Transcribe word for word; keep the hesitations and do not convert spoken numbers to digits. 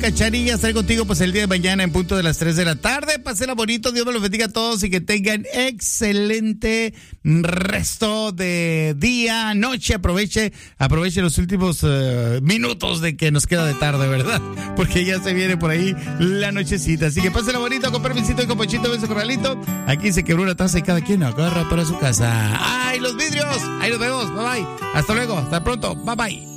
Cachanilla. Estaré contigo pues el día de mañana en punto de las tres de la tarde. Pásenla bonito, Dios me los bendiga a todos y que tengan excelente resto de día, noche. Aproveche, aproveche los últimos uh, minutos de que nos queda de tarde, ¿verdad? Porque ya se viene por ahí la nochecita. Así que pásenla bonito, con permisito y con Ponchito, beso, corralito. Aquí se quebró una taza y cada quien agarra para su casa. ¡Ay, los vidrios! Ahí nos vemos. Bye bye. Hasta luego. Hasta pronto. Bye bye.